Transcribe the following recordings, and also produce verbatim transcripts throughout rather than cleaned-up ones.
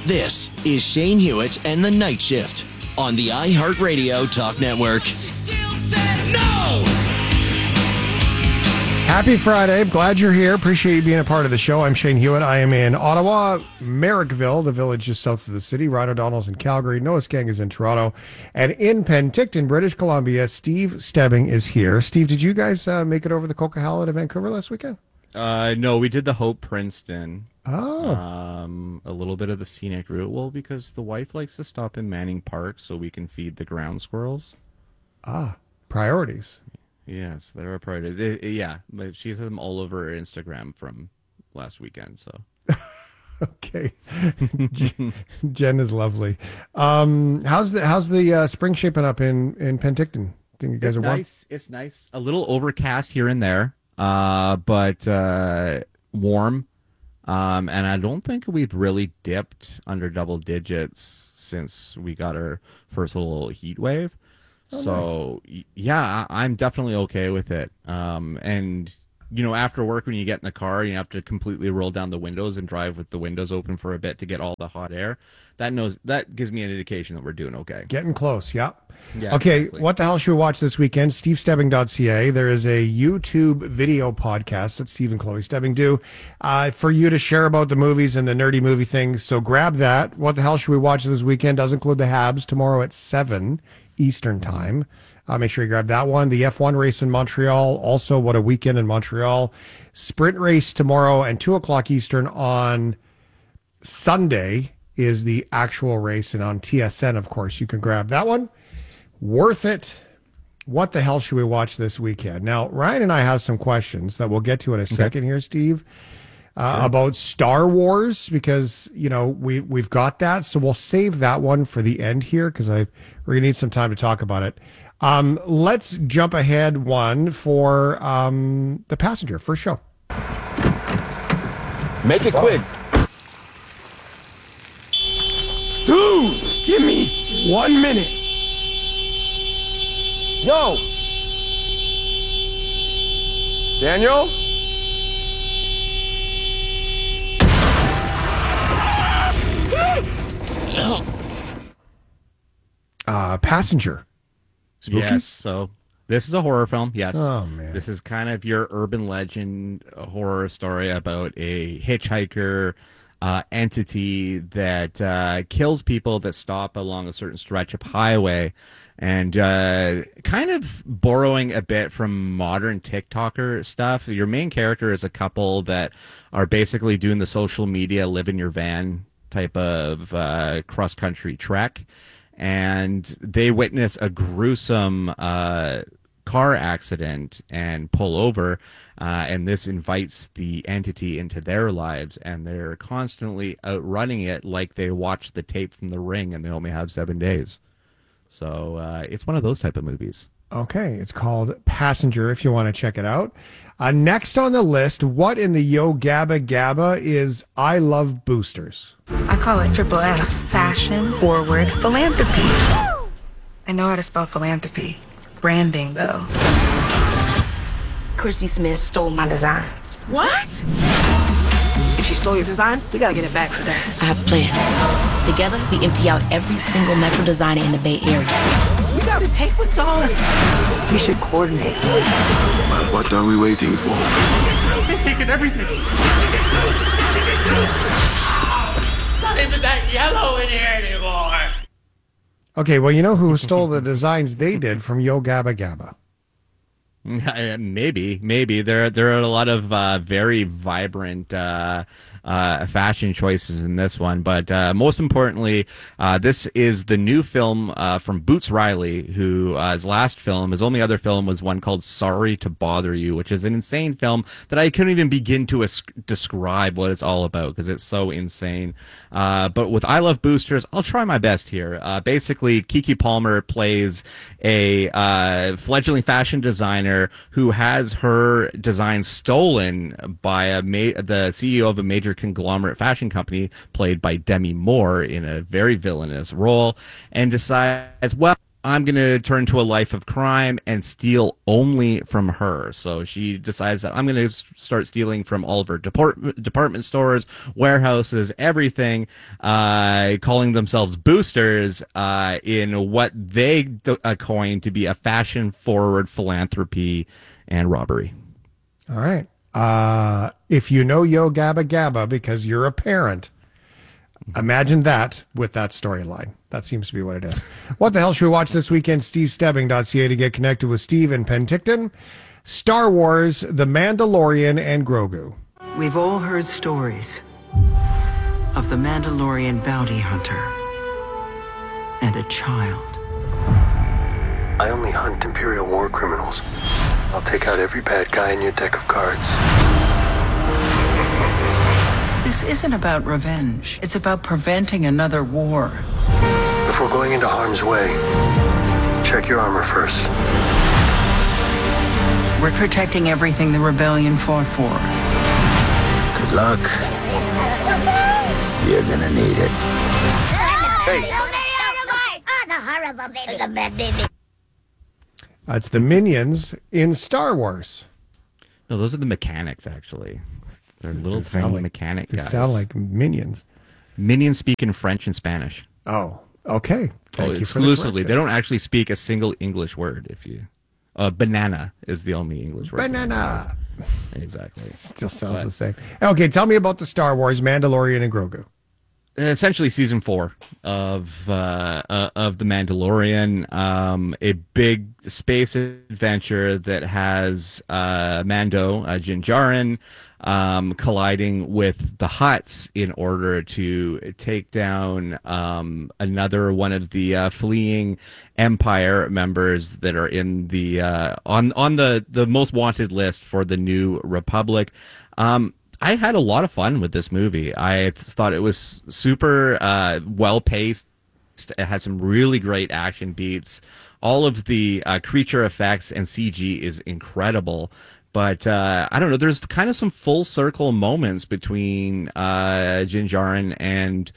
This is Shane Hewitt and the Night Shift on the iHeartRadio Talk Network. No! Happy Friday. I'm glad you're here. Appreciate you being a part of the show. I'm Shane Hewitt. I am in Ottawa, Merrickville, the village just south of the city. Ryan O'Donnell's in Calgary. Noah Skang is in Toronto. And in Penticton, British Columbia, Steve Stebbing is here. Steve, did you guys uh, make it over the Coquihalla to Vancouver last weekend? Uh, no, we did the Hope Princeton. Oh. Um, a little bit of the scenic route. Well, because the wife likes to stop in Manning Park so we can feed the ground squirrels. Ah, priorities. Yes, there are priorities. It, it, yeah, but she has them all over her Instagram from last weekend. So, okay, Jen is lovely. Um, how's the how's the uh, spring shaping up in in Penticton? Think you guys it's are warm? nice. It's nice. A little overcast here and there, uh, but uh, warm. Um, and I don't think we've really dipped under double digits since we got our first little heat wave. Oh, so, nice. yeah, I'm definitely okay with it. Um, and, you know, after work, when you get in the car, you have to completely roll down the windows and drive with the windows open for a bit to get all the hot air. That knows that gives me an indication that we're doing okay. Getting close, yeah. Yeah, okay, exactly. What the hell should we watch this weekend? steve stebbing dot c a. There is a YouTube video podcast that Steve and Chloe Stebbing do uh, for you to share about the movies and the nerdy movie things. So grab that. What the hell should we watch this weekend? Does include the Habs tomorrow at seven Eastern time. Uh, make sure you grab that one. The F one race in Montreal. Also, what a weekend in Montreal. Sprint race tomorrow and two o'clock Eastern on Sunday is the actual race. And on T S N, of course, you can grab that one. Worth it. What the hell should we watch this weekend? Now, Ryan and I have some questions that we'll get to in a okay. second here, Steve, uh, sure. about Star Wars, because, you know, we, we've got that. So we'll save that one for the end here because I we're going to need some time to talk about it. Um, let's jump ahead one for um, The Passenger, first show. Make it quick. Dude, give me one minute. Yo! Daniel? uh, Passenger. Spooky? Yes, so this is a horror film, yes. Oh, man. This is kind of your urban legend horror story about a hitchhiker uh, entity that uh, kills people that stop along a certain stretch of highway. And uh, kind of borrowing a bit from modern TikToker stuff. Your main character is a couple that are basically doing the social media, live in your van type of uh, cross-country trek. And they witness a gruesome uh, car accident and pull over. Uh, and this invites the entity into their lives. And they're constantly outrunning it like they watched the tape from The Ring and they only have seven days. So uh, it's one of those type of movies. Okay, it's called Passenger if you want to check it out. Uh, next on the list, what in the Yo Gabba Gabba is I Love Boosters? I call it triple F, fashion, forward, philanthropy. I know how to spell philanthropy. Branding, though. Christy Smith stole my design. What? If she stole your design, we gotta get it back for that. I have a plan. Together, we empty out every single Metro designer in the Bay Area. We gotta take what's ours. We should coordinate. What are we waiting for? They've taken everything. It's not even that yellow in here anymore. Okay, well, you know who stole the designs they did from Yo Gabba Gabba? Maybe, maybe there there are a lot of uh, very vibrant uh, uh, fashion choices in this one, but uh, most importantly, uh, this is the new film uh, from Boots Riley, who uh, his last film, his only other film was one called Sorry to Bother You, which is an insane film that I couldn't even begin to es- describe what it's all about because it's so insane. Uh, but with I Love Boosters, I'll try my best here. Uh, basically, Keke Palmer plays a uh, fledgling fashion designer who has her design stolen by a ma- the C E O of a major conglomerate fashion company, played by Demi Moore in a very villainous role, and decides, well, I'm going to turn to a life of crime and steal only from her. So she decides that I'm going to start stealing from all of her depart- department stores, warehouses, everything, uh, calling themselves boosters uh, in what they do- uh, coin to be a fashion-forward philanthropy and robbery. All right. Uh, if you know Yo Gabba Gabba because you're a parent, imagine that with that storyline. That seems to be what it is. What the hell should we watch this weekend? Steve Stebbing dot C A to get connected with Steve in Penticton. Star Wars, The Mandalorian, and Grogu. We've all heard stories of the Mandalorian bounty hunter and a child. I only hunt Imperial war criminals. I'll take out every bad guy in your deck of cards. This isn't about revenge. It's about preventing another war. Before going into harm's way, check your armor first. We're protecting everything the rebellion fought for. Good luck. You're gonna need it. Hey. Oh, the horrible baby. The bad baby. That's the Minions in Star Wars. No, those are the mechanics, actually. They're little They sound tiny like- mechanic They guys. sound like Minions. Minions speak in French and Spanish. Oh, okay. Thank Oh, you for the exclusively. correction. They don't actually speak a single English word. If you, uh, banana is the only English word. Banana. Exactly. Still sounds But- the same. Okay, tell me about the Star Wars, Mandalorian, and Grogu. Essentially season four of uh, uh, of the Mandalorian, um, a big space adventure that has uh, Mando, uh, Din Djarin, um, colliding with the Hutts in order to take down um, another one of the uh, fleeing Empire members that are in the uh, on on the the most wanted list for the New Republic. Um, I had a lot of fun with this movie. I thought it was super uh, well paced. It had some really great action beats. All of the uh, creature effects and C G is incredible. But uh, I don't know. There's kind of some full circle moments between uh, Din Djarin and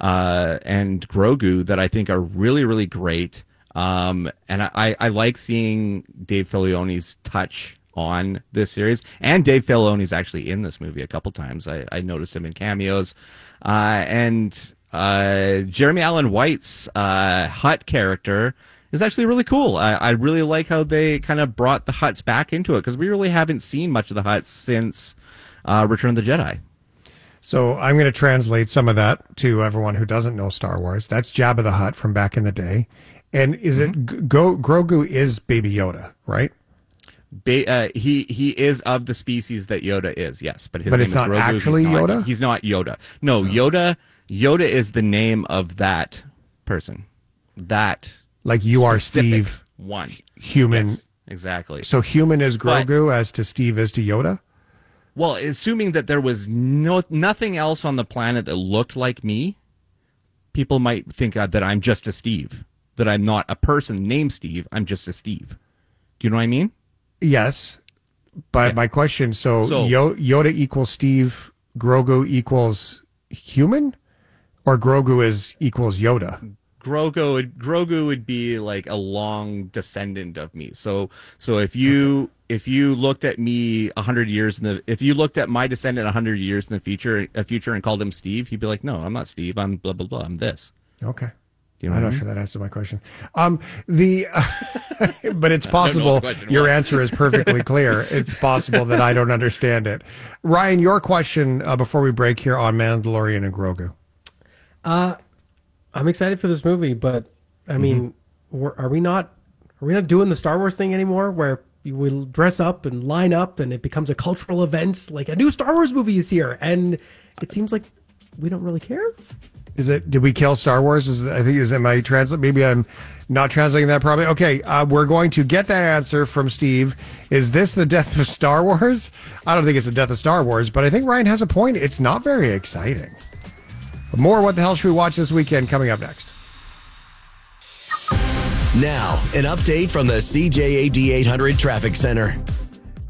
uh, and Grogu that I think are really really great. Um, and I, I like seeing Dave Filoni's touch on this series, and Dave Filoni's actually in this movie a couple times. I, I noticed him in cameos, uh, and uh, Jeremy Allen White's uh, Hutt character is actually really cool. I, I really like how they kind of brought the Hutts back into it, because we really haven't seen much of the Hutts since uh, Return of the Jedi. So I'm going to translate some of that to everyone who doesn't know Star Wars. That's Jabba the Hutt from back in the day. And is Mm-hmm. it G- Go, Grogu is Baby Yoda, right? Ba- uh, he he is of the species that Yoda is, yes, but his But name it's is not Grogu. actually he's not, Yoda? He's not Yoda. No, Yoda. Yoda is the name of that person. That Like you are specific Steve, one human. Yes, exactly. So human is But- Grogu as to Steve is to Yoda? Well, assuming that there was no nothing else on the planet that looked like me, people might think uh, that I'm just a Steve. That I'm not a person named Steve. I'm just a Steve. Do you know what I mean? Yes. But Yeah. my question, so, So- Yo- Yoda equals Steve, Grogu equals human? Or Grogu is equals Yoda? Grogu would, Grogu would be like a long descendant of me. So so if you if you looked at me a hundred years in the if you looked at my descendant a hundred years in the future a future and called him Steve, he'd be like, no, I'm not Steve. I'm blah blah blah. I'm this. Okay. Do you know I'm what I not mean? sure that answers my question. Um, the, but it's I don't know what possible the question your was. answer is perfectly clear. It's possible that I don't understand it. Ryan, your question uh, before we break here on Mandalorian and Grogu. Uh, I'm excited for this movie, but I mean, we're, are we not are we not doing the Star Wars thing anymore, where we dress up and line up and it becomes a cultural event? Like a new Star Wars movie is here, and it seems like we don't really care. Is it? Did we kill Star Wars? Is I think is am I translate? Maybe I'm not translating that properly. Okay, uh, we're going to get that answer from Steve. Is this the death of Star Wars? I don't think it's the death of Star Wars, but I think Ryan has a point. It's not very exciting. But more. What the hell should we watch this weekend? Coming up next. Now, an update from the C J A D eight hundred Traffic Center.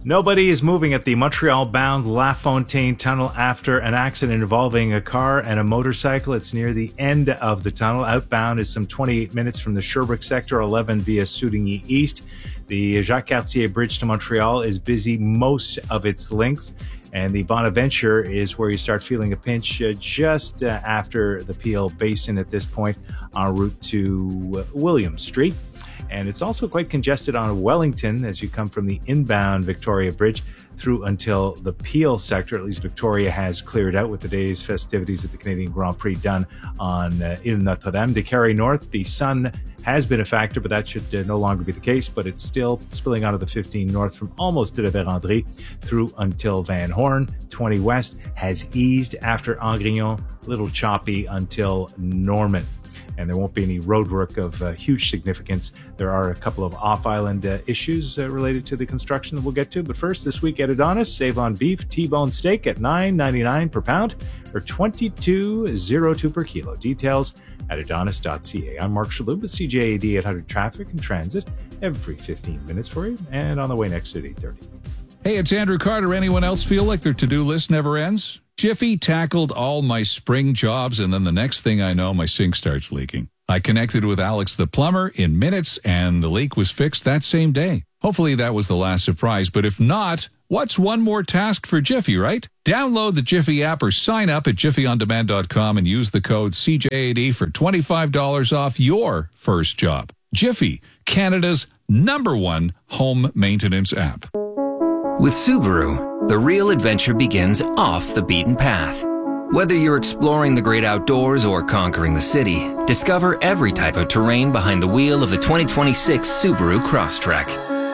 Nobody is moving at the Montreal-bound La Fontaine Tunnel after an accident involving a car and a motorcycle. It's near the end of the tunnel. Outbound is some twenty-eight minutes from the Sherbrooke sector, eleven via Soudigny East. The Jacques-Cartier Bridge to Montreal is busy most of its length, and the Bonaventure is where you start feeling a pinch uh, just uh, after the Peel Basin at this point en route to uh, William Street. And it's also quite congested on Wellington as you come from the inbound Victoria Bridge through until the Peel sector. At least Victoria has cleared out with the day's festivities at the Canadian Grand Prix done on uh, Ile Notre-Dame. De Carey North, the sun has been a factor, but that should uh, no longer be the case. But it's still spilling out of the fifteen north from almost to the Vérandrie through until Van Horn. twenty west has eased after Angrignon, a little choppy until Norman. And there won't be any roadwork of uh, huge significance. There are a couple of off-island uh, issues uh, related to the construction that we'll get to. But first, this week at Adonis, save on beef T-bone steak at nine ninety-nine per pound or twenty-two oh two per kilo. Details at adonis dot c a. I'm Mark Shalhoub with C J A D eight hundred Traffic and Transit every fifteen minutes for you. And on the way next at eight thirty. Hey, it's Andrew Carter. Anyone else feel like their to-do list never ends? Jiffy tackled all my spring jobs, and then the next thing I know, my sink starts leaking. I connected with Alex the plumber in minutes, and the leak was fixed that same day. Hopefully that was the last surprise, but if not, what's one more task for Jiffy, right? Download the Jiffy app or sign up at jiffy on demand dot com and use the code C J A D for twenty-five dollars off your first job. Jiffy, Canada's number one home maintenance app. With Subaru, the real adventure begins off the beaten path. Whether you're exploring the great outdoors or conquering the city, discover every type of terrain behind the wheel of the twenty twenty-six Subaru Crosstrek.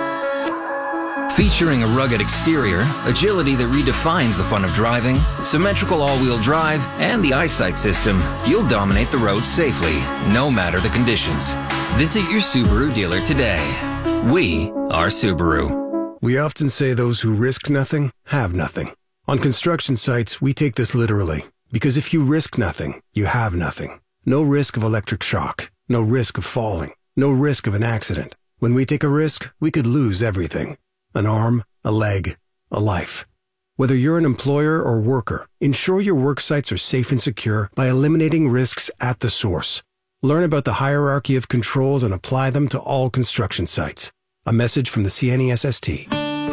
Featuring a rugged exterior, agility that redefines the fun of driving, symmetrical all-wheel drive, and the eyesight system, you'll dominate the roads safely, no matter the conditions. Visit your Subaru dealer today. We are Subaru. We often say those who risk nothing have nothing. On construction sites, we take this literally, because if you risk nothing, you have nothing. No risk of electric shock, no risk of falling, no risk of an accident. When we take a risk, we could lose everything. An arm, a leg, a life. Whether you're an employer or worker, ensure your work sites are safe and secure by eliminating risks at the source. Learn about the hierarchy of controls and apply them to all construction sites. A message from the C N E S S T.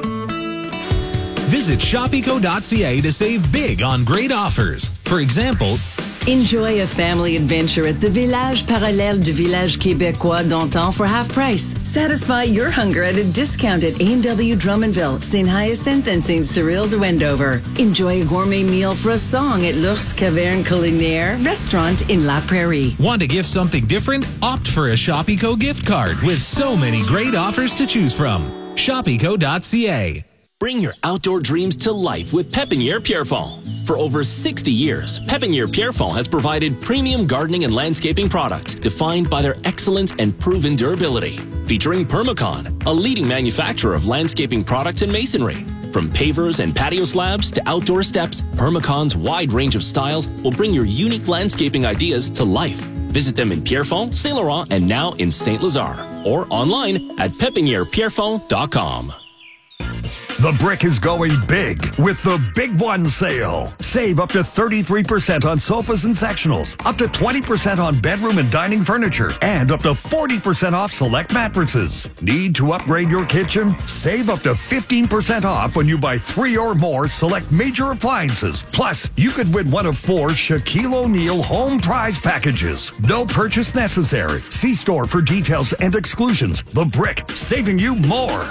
Visit shop eco dot c a to save big on great offers. For example, enjoy a family adventure at the Village Parallèle du Village Québécois d'Antan for half price. Satisfy your hunger at a discount at A and W Drummondville, Saint Hyacinthe, and Saint Cyril de Wendover. Enjoy a gourmet meal for a song at L'Ours Caverne Culinaire Restaurant in La Prairie. Want to gift something different? Opt for a Shop Eco gift card with so many great offers to choose from. shop eco dot c a. Bring your outdoor dreams to life with Pépinière Pierrefonds. For over sixty years, Pépinière Pierrefonds has provided premium gardening and landscaping products defined by their excellence and proven durability. Featuring Permacon, a leading manufacturer of landscaping products and masonry. From pavers and patio slabs to outdoor steps, Permacon's wide range of styles will bring your unique landscaping ideas to life. Visit them in Pierrefonds, Saint Laurent, and now in Saint Lazare. Or online at pépinière pierrefonds dot com. The Brick is going big with the Big One sale. Save up to thirty-three percent on sofas and sectionals, up to twenty percent on bedroom and dining furniture, and up to forty percent off select mattresses. Need to upgrade your kitchen? Save up to fifteen percent off when you buy three or more select major appliances. Plus, you could win one of four Shaquille O'Neal home prize packages. No purchase necessary. See store for details and exclusions. The Brick, saving you more.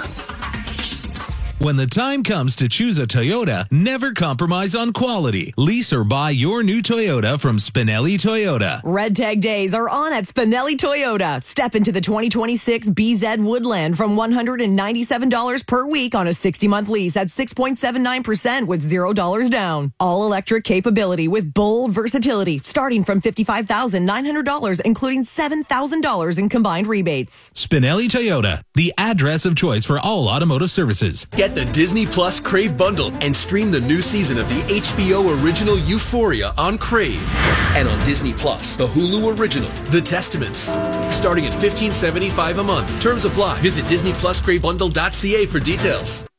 When the time comes to choose a Toyota, never compromise on quality. Lease or buy your new Toyota from Spinelli Toyota. Red Tag Days are on at Spinelli Toyota. Step into the twenty twenty-six B Z Woodland from one hundred ninety-seven dollars per week on a sixty-month lease at six point seven nine percent with zero dollars down. All-electric capability with bold versatility starting from fifty-five thousand nine hundred dollars, including seven thousand dollars in combined rebates. Spinelli Toyota, the address of choice for all automotive services. Get the Disney Plus Crave bundle and stream the new season of the H B O original Euphoria on Crave. And on Disney Plus, the Hulu original, The Testaments. Starting at fifteen seventy-five a month. Terms apply. Visit disney plus crave bundle dot c a for details.